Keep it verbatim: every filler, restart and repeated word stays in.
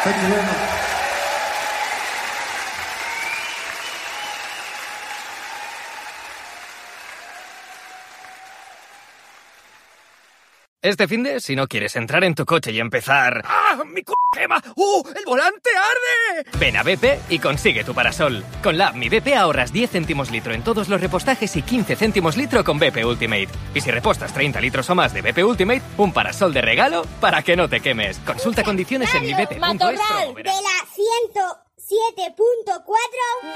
Thank you very much. Este finde, si no quieres entrar en tu coche y empezar... ¡Ah, mi c*** quema! ¡Uh, el volante arde! Ven a B P y consigue tu parasol. Con la app Mi B P ahorras diez céntimos litro en todos los repostajes y quince céntimos litro con B P Ultimate. Y si repostas treinta litros o más de B P Ultimate, un parasol de regalo para que no te quemes. Consulta condiciones en mi b p punto es. Matorral de la ciento siete punto cuatro.